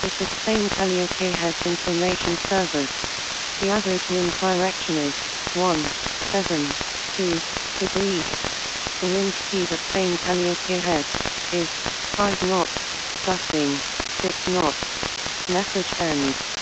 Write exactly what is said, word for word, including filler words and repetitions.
This is Spain Calliope has information service. The average wind direction is one seven two degrees. The wind speed at Spain Calliope Head is five knots, gusting six knots. Message ends.